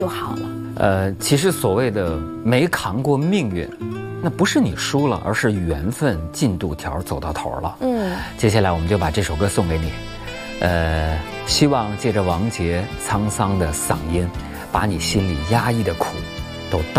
就好了。 其实所谓的没扛过命运，那不是你输了，而是缘分进度条走到头了。接下来我们就把这首歌送给你，希望借着王杰沧桑的嗓音，把你心里压抑的苦都倒